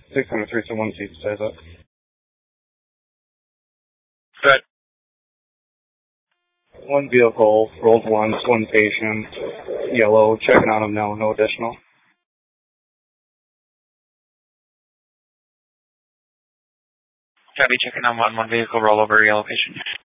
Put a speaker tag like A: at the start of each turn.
A: 60321 seat says that.
B: Good.
A: One vehicle, rolled once, one patient, yellow, checking on him now, no additional.
B: Copy, checking on one vehicle, rollover, yellow patient.